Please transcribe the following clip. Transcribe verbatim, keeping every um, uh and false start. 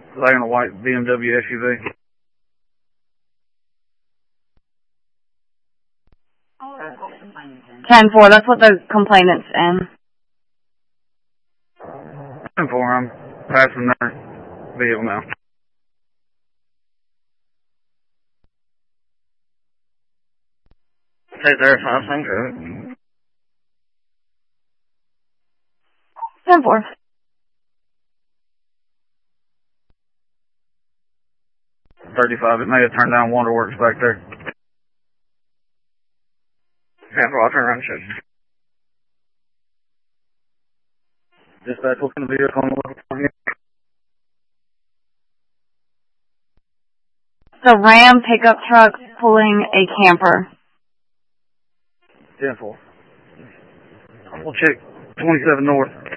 Like in a white B M W S U V. ten four, that's what the complainant's in. ten four, I'm passing their vehicle now. Take there, five, thank you. ten four. thirty-five, it may have turned down Waterworks back there. ten four, I'll turn around and show you. Dispatch, what's in the vehicle on the level four here? The Ram pickup truck pulling a camper. ten four. We'll check twenty-seven north.